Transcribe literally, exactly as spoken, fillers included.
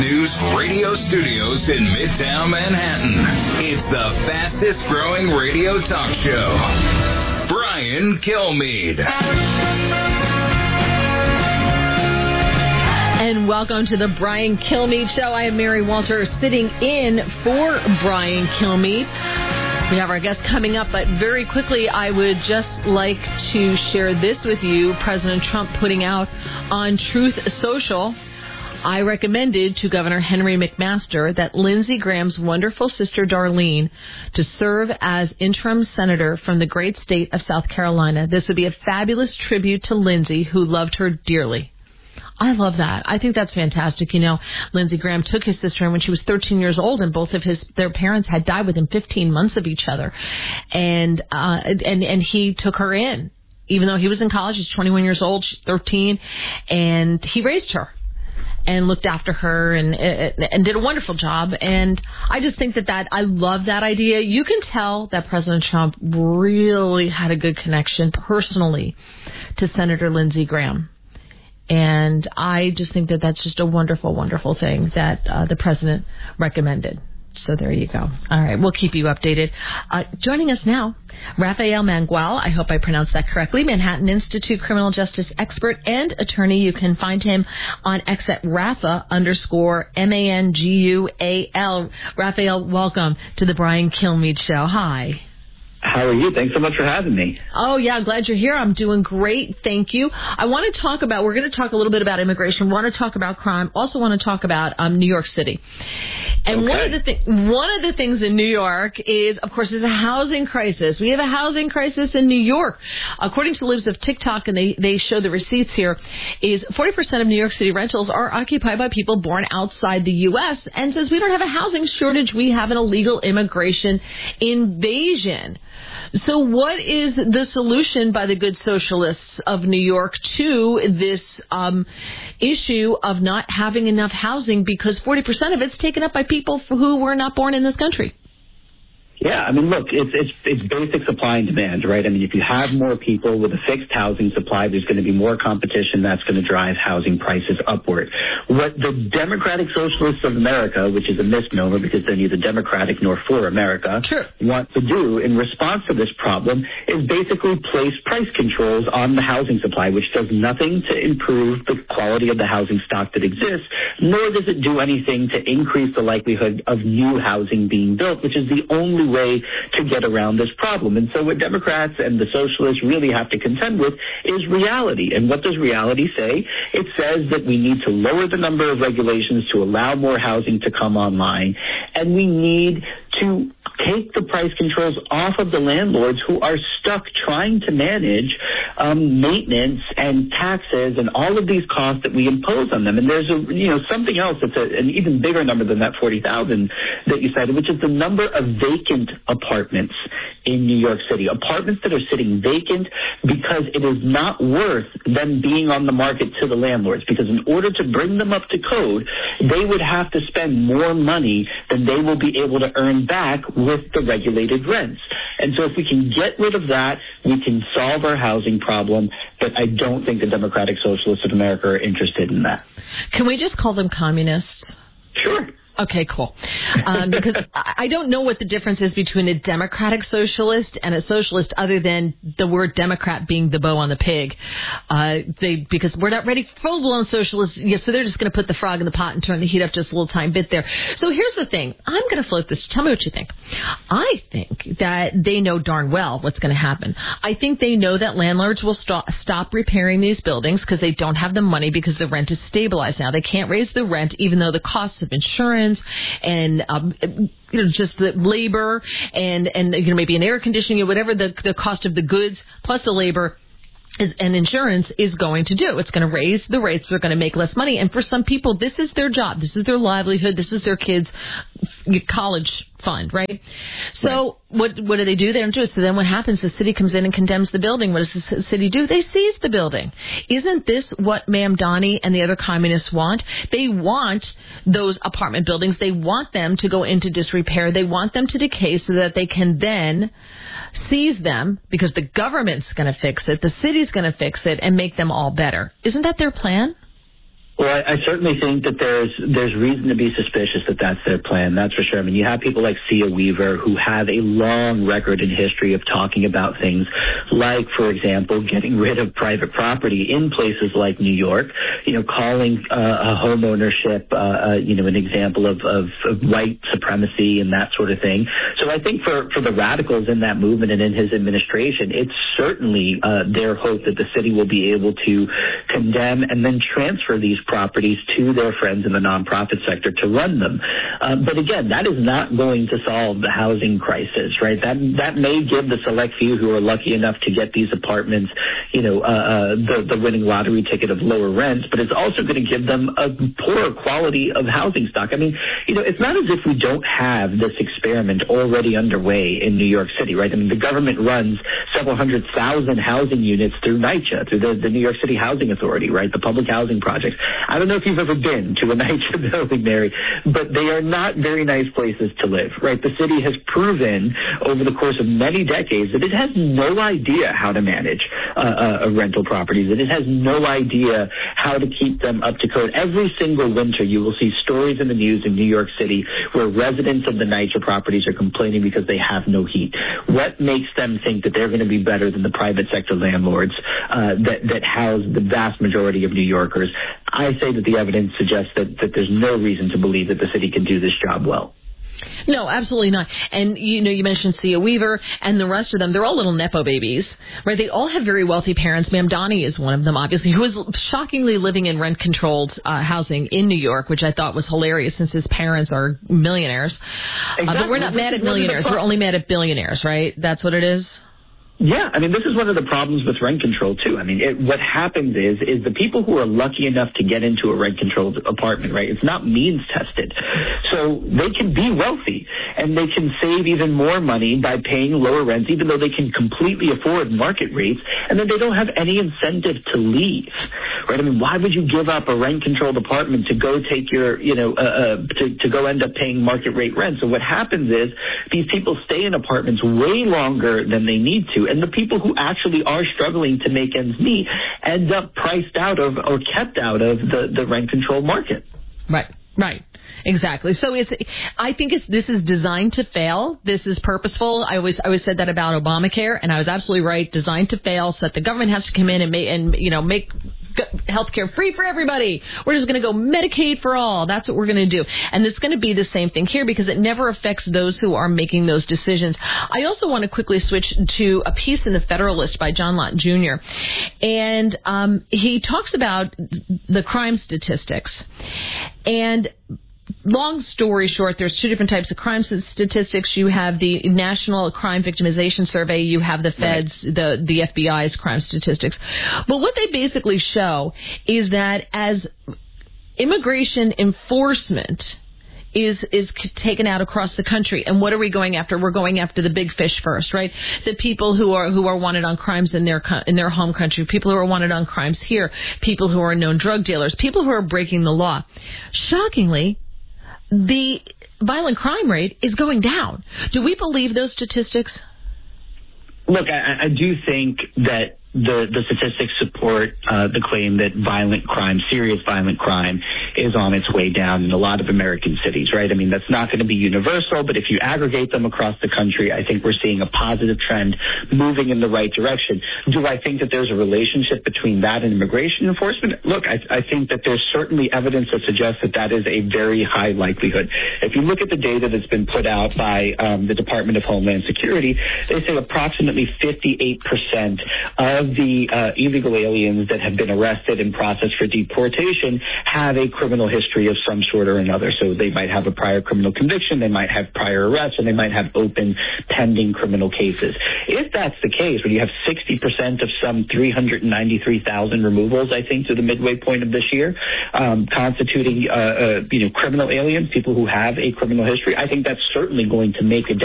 News radio studios in Midtown Manhattan. It's the fastest growing radio talk show. Brian Kilmeade. And welcome to the Brian Kilmeade Show. I am Mary Walter, sitting in for Brian Kilmeade. We have our guest coming up, but very quickly, I would just like to share this with you. President Trump putting out on Truth Social, I recommended to Governor Henry McMaster that Lindsey Graham's wonderful sister Darlene to serve as interim senator from the great state of South Carolina. This would be a fabulous tribute to Lindsey, who loved her dearly. I love that. I think that's fantastic. You know, Lindsey Graham took his sister in when she was thirteen years old, and both of his their parents had died within fifteen months of each other, and uh, and and he took her in, even though he was in college. He's twenty-one years old. She's thirteen, and he raised her and looked after her and and did a wonderful job. And I just think that that I love that idea. You can tell that President Trump really had a good connection personally to Senator Lindsey Graham. And I just think that that's just a wonderful, wonderful thing that uh, the president recommended. So there you go. All right, we'll keep you updated. Uh, joining us now, Rafael Mangual. I hope I pronounced that correctly. Manhattan Institute criminal justice expert and attorney. You can find him on X at Rafa underscore M A N G U A L. Rafael, welcome to the Brian Kilmeade Show. Hi. How are you? Thanks so much for having me. Oh, yeah, glad you're here. I'm doing great. Thank you. I want to talk about, we're going to talk a little bit about immigration, want to talk about crime, also want to talk about um, New York City. And okay. one of the th- one of the things in New York is, of course, there's a housing crisis. We have a housing crisis in New York. According to Libs of TikTok, and they, they show the receipts here, is forty percent of New York City rentals are occupied by people born outside the U S, and says we don't have a housing shortage, we have an illegal immigration invasion. So what is the solution by the good socialists of New York to this um, issue of not having enough housing, because forty percent of it's taken up by people who were not born in this country? Yeah, I mean, look, it's it's it's basic supply and demand, right? I mean, if you have more people with a fixed housing supply, there's going to be more competition. That's going to drive housing prices upward. What the Democratic Socialists of America, which is a misnomer because they're neither Democratic nor for America, sure. want to do in response to this problem is basically place price controls on the housing supply, which does nothing to improve the quality of the housing stock that exists, nor does it do anything to increase the likelihood of new housing being built, which is the only way to get around this problem. And so what Democrats and the socialists really have to contend with is reality. And what does reality say? It says that we need to lower the number of regulations to allow more housing to come online, and we need to take the price controls off of the landlords who are stuck trying to manage um, maintenance and taxes and all of these costs that we impose on them. And there's a you know something else that's a, an even bigger number than that forty thousand that you cited, which is the number of vacant apartments in New York City. Apartments that are sitting vacant because it is not worth them being on the market to the landlords, because in order to bring them up to code, they would have to spend more money than they will be able to earn back with the regulated rents. And so if we can get rid of that, we can solve our housing problem, but I don't think the Democratic Socialists of America are interested in that. Can we just call them communists? Sure. Okay, cool. Um, because I don't know what the difference is between a democratic socialist and a socialist, other than the word Democrat being the bow on the pig. Uh, they because we're not ready for full-blown socialists. Yeah, so they're just going to put the frog in the pot and turn the heat up just a little tiny bit there. So here's the thing. I'm going to float this. Tell me what you think. I think that they know darn well what's going to happen. I think they know that landlords will st- stop repairing these buildings because they don't have the money, because the rent is stabilized now. They can't raise the rent, even though the costs of insurance and um, you know, just the labor and and you know maybe an air conditioning or whatever the the cost of the goods plus the labor is, and insurance is going to do. It's going to raise the rates. They're going to make less money. And for some people, this is their job. This is their livelihood. This is their kids' college fund, right? So right. what what do they do? They don't do it. So then what happens? The city comes in and condemns the building. What does the city do? They seize the building. Isn't this what Mamdani and the other communists want? They want those apartment buildings. They want them to go into disrepair. They want them to decay so that they can then seize them, because the government's going to fix it, the city's going to fix it, and make them all better. Isn't that their plan? Well, I, I certainly think that there's there's reason to be suspicious that that's their plan. That's for sure. I mean, you have people like Sia Weaver who have a long record and history of talking about things like, for example, getting rid of private property in places like New York. You know, calling uh, a home ownership, uh, uh, you know, an example of, of, of white supremacy and that sort of thing. So I think for for the radicals in that movement and in his administration, it's certainly uh, their hope that the city will be able to condemn and then transfer these properties to their friends in the nonprofit sector to run them. Uh, but again, that is not going to solve the housing crisis, right? That that may give the select few who are lucky enough to get these apartments, you know, uh, uh, the, the winning lottery ticket of lower rents, but it's also going to give them a poorer quality of housing stock. I mean, you know, it's not as if we don't have this experiment already underway in New York City, right? I mean, the government runs several hundred thousand housing units through NYCHA, through the, the New York City Housing Authority, right? The public housing projects. I don't know if you've ever been to a NYCHA building, Mary, but they are not very nice places to live, right? The city has proven over the course of many decades that it has no idea how to manage uh, uh, rental properties, that it has no idea how to keep them up to code. Every single winter, you will see stories in the news in New York City where residents of the NYCHA properties are complaining because they have no heat. What makes them think that they're going to be better than the private sector landlords uh, that, that house the vast majority of New Yorkers? I say that the evidence suggests that, that there's no reason to believe that the city can do this job well. No, absolutely not. And, you know, you mentioned Sia Weaver and the rest of them. They're all little Nepo babies, right? They all have very wealthy parents. Mamdani is one of them, obviously, who is shockingly living in rent-controlled uh, housing in New York, which I thought was hilarious since his parents are millionaires. Exactly. Uh, but we're not mad at millionaires. We're only mad at billionaires, right? That's what it is? Yeah, I mean, this is one of the problems with rent control, too. I mean, it, what happens is is the people who are lucky enough to get into a rent-controlled apartment, right, it's not means-tested. So they can be wealthy, and they can save even more money by paying lower rents, even though they can completely afford market rates, and then they don't have any incentive to leave, right? I mean, why would you give up a rent-controlled apartment to go take your, you know, uh, uh, to, to go end up paying market rate rent? So what happens is these people stay in apartments way longer than they need to, and the people who actually are struggling to make ends meet end up priced out of or kept out of the, the rent control market. Right, right. Exactly. So it's, I think it's, this is designed to fail. This is purposeful. I always, I always said that about Obamacare, and I was absolutely right. Designed to fail, so that the government has to come in and make, and, you know, make healthcare free for everybody. We're just going to go Medicaid for all. That's what we're going to do. And it's going to be the same thing here because it never affects those who are making those decisions. I also want to quickly switch to a piece in the Federalist by John Lott Junior And um, he talks about the crime statistics. And long story short, there's two different types of crime statistics. You have the National Crime Victimization Survey. You have the Feds, right. the, the F B I's crime statistics. But what they basically show is that as immigration enforcement is is taken out across the country, and what are we going after? We're going after the big fish first, right? The people who are who are wanted on crimes in their in their home country, people who are wanted on crimes here, people who are known drug dealers, people who are breaking the law. Shockingly, the violent crime rate is going down. Do we believe those statistics? Look, I, I do think that the, the statistics support uh, the claim that violent crime, serious violent crime, is on its way down in a lot of American cities, right? I mean, that's not going to be universal, but if you aggregate them across the country, I think we're seeing a positive trend moving in the right direction. Do I think that there's a relationship between that and immigration enforcement? Look, I, I think that there's certainly evidence that suggests that that is a very high likelihood. If you look at the data that's been put out by um, the Department of Homeland Security, they say approximately fifty-eight percent of Of the uh, illegal aliens that have been arrested and processed for deportation have a criminal history of some sort or another. So they might have a prior criminal conviction, they might have prior arrests, and they might have open pending criminal cases. If that's the case, when you have sixty percent of some three hundred ninety-three thousand removals, I think, to the midway point of this year, um, constituting uh, uh, you know criminal aliens, people who have a criminal history, I think that's certainly going to make a